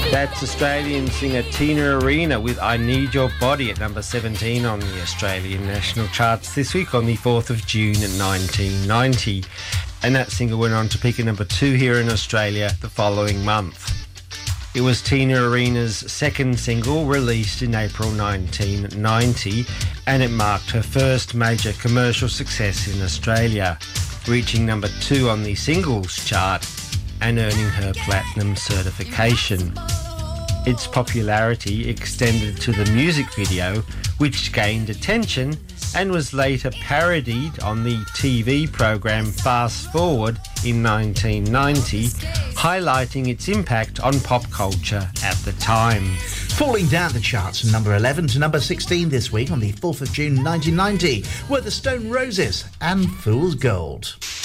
That's Australian singer Tina Arena with I Need Your Body at number 17 on the Australian national charts this week on the 4th of June 1990. And that single went on to peak at number 2 here in Australia the following month. It was Tina Arena's second single, released in April 1990, and it marked her first major commercial success in Australia, reaching number 2 on the singles chart and earning her platinum certification. Its popularity extended to the music video, which gained attention and was later parodied on the TV program Fast Forward in 1990, highlighting its impact on pop culture at the time. Falling down the charts from number 11 to number 16 this week on the 4th of June 1990 were the Stone Roses and Fool's Gold.